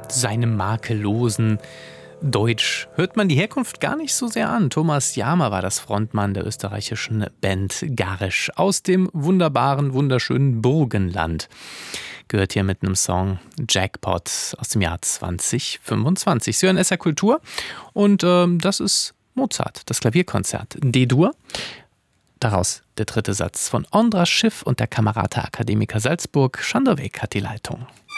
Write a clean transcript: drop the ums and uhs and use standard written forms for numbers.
seinem makellosen Deutsch hört man die Herkunft gar nicht so sehr an. Thomas Jahmer war das Frontmann der österreichischen Band Garisch aus dem wunderbaren, wunderschönen Burgenland. Gehört hier mit einem Song Jackpot aus dem Jahr 2025. Sie hören SR Kultur und das ist Mozart, das Klavierkonzert D-Dur. Daraus der dritte Satz von Andras Schiff und der Kamerata Akademiker Salzburg. Schandoweg hat die Leitung.